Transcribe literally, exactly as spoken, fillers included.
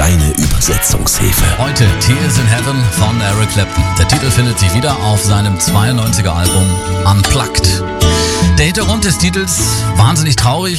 deine Übersetzungshilfe. Heute Tears in Heaven von Eric Clapton. Der Titel findet sich wieder auf seinem zweiundneunziger Album Unplugged. Der Hintergrund des Titels wahnsinnig traurig.